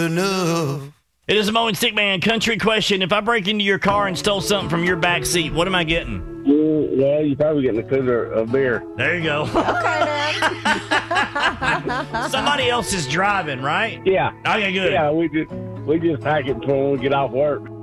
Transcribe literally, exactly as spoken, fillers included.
enough. It is a Mowing Stick Man country question. If I break into your car and stole something from your back seat, what am I getting? Mm, well, you're probably getting a cooler of beer. There you go. Okay, then. Somebody else is driving, right? Yeah. Okay, good. Yeah, we just we just pack it before we get off work.